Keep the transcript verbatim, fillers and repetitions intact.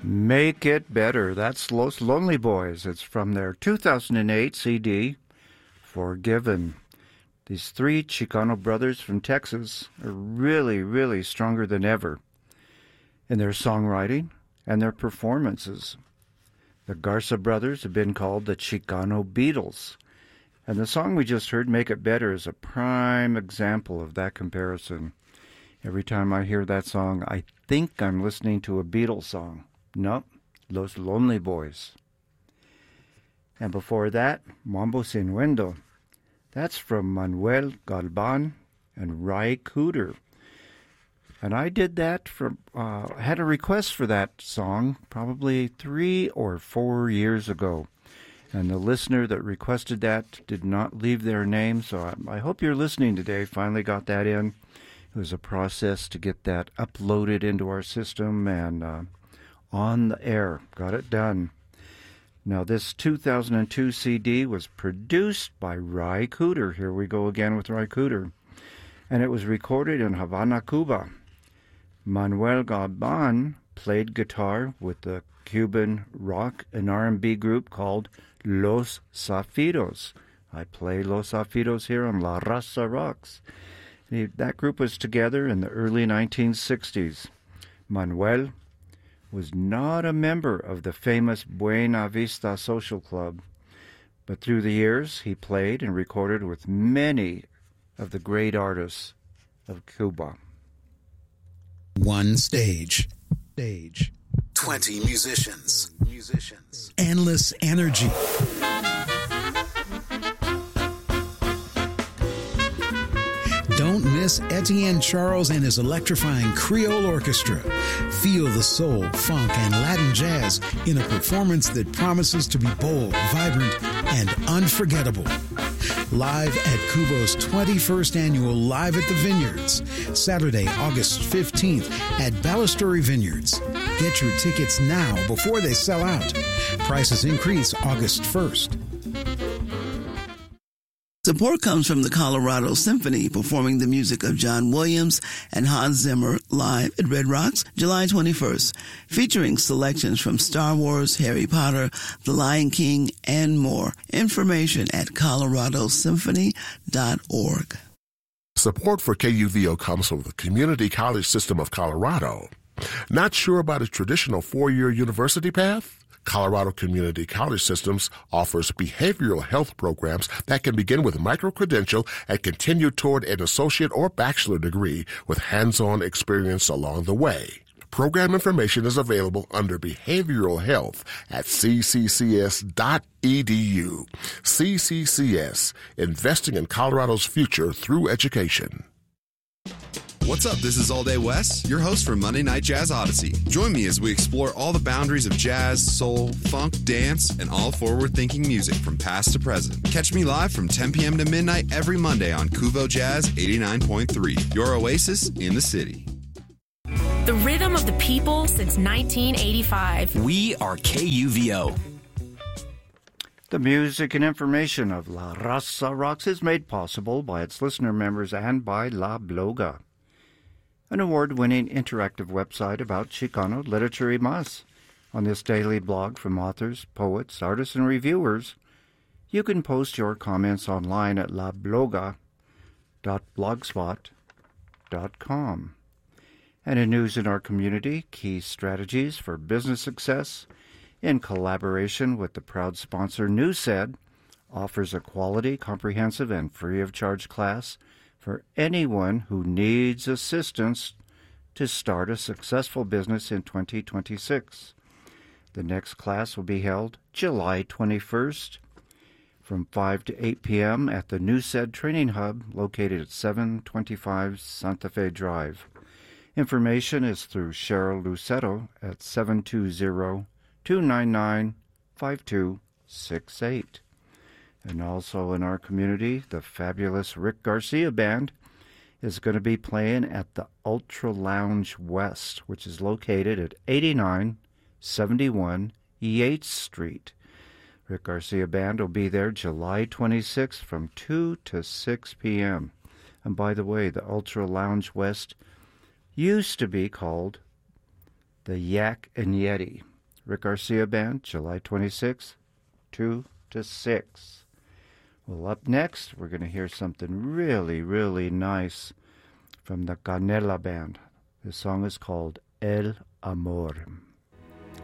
Make It Better. That's Los Lonely Boys. It's from their two thousand eight C D, Forgiven. These three Chicano brothers from Texas are really, really stronger than ever in their songwriting and their performances. The Garza brothers have been called the Chicano Beatles, and the song we just heard, Make It Better, is a prime example of that comparison. Every time I hear that song, I think I'm listening to a Beatles song. No, Los Lonely Boys. And before that, Mambo Sin Window. That's from Manuel Galban and Ry Cooder. And I did that from, uh, had a request for that song probably three or four years ago. And the listener that requested that did not leave their name, so I, I hope you're listening today. Finally got that in. It was a process to get that uploaded into our system and uh, on the air. Got it done. Now, this two thousand two C D was produced by Ry Cooder. Here we go again with Ry Cooder. And it was recorded in Havana, Cuba. Manuel Galban played guitar with the Cuban rock and R and B group called Los Zafiros. I play Los Zafiros here on La Raza Rocks. That group was together in the early nineteen sixties. Manuel was not a member of the famous Buena Vista Social Club, but through the years he played and recorded with many of the great artists of Cuba. One stage. Stage. twenty musicians. Musicians. Endless energy. Don't miss Etienne Charles and his electrifying Creole Orchestra. Feel the soul, funk, and Latin jazz in a performance that promises to be bold, vibrant, and unforgettable. Live at Cubo's twenty-first Annual Live at the Vineyards, Saturday, August fifteenth at Balustrade Vineyards. Get your tickets now before they sell out. Prices increase August first. Support comes from the Colorado Symphony, performing the music of John Williams and Hans Zimmer live at Red Rocks July twenty-first, featuring selections from Star Wars, Harry Potter, The Lion King, and more. Information at colorado symphony dot org. Support for K U V O comes from the Community College System of Colorado. Not sure about a traditional four-year university path? Colorado Community College Systems offers behavioral health programs that can begin with micro-credential and continue toward an associate or bachelor degree with hands-on experience along the way. Program information is available under Behavioral Health at c c c s dot e d u. C C C S, investing in Colorado's future through education. What's up? This is All Day Wes, your host for Monday Night Jazz Odyssey. Join me as we explore all the boundaries of jazz, soul, funk, dance, and all forward-thinking music from past to present. Catch me live from ten p.m. to midnight every Monday on Cuvo Jazz eighty-nine point three, your oasis in the city. The rhythm of the people since nineteen eighty-five. We are K U V O. The music and information of La Raza Rocks is made possible by its listener members and by La Bloga, an award-winning interactive website about Chicano literature y más. On this daily blog from authors, poets, artists, and reviewers, you can post your comments online at la bloga dot blogspot dot com. And in news in our community, key strategies for business success, in collaboration with the proud sponsor NewsSaid, offers a quality, comprehensive, and free-of-charge class for anyone who needs assistance to start a successful business in twenty twenty-six. The next class will be held July twenty-first from five to eight p.m. at the NewsSaid Training Hub located at seven twenty-five Santa Fe Drive. Information is through Cheryl Lucero at seven two zero, two nine nine, five two six eight. And also in our community, the fabulous Rick Garcia Band is going to be playing at the Ultra Lounge West, which is located at eighty-nine seventy-one Yates Street. Rick Garcia Band will be there July twenty-sixth from two to six p.m. And by the way, the Ultra Lounge West used to be called the Yak and Yeti, Rick Garcia Band, July twenty-sixth, two to six. Well, up next, we're going to hear something really, really nice from the Canela Band. This song is called El Amor.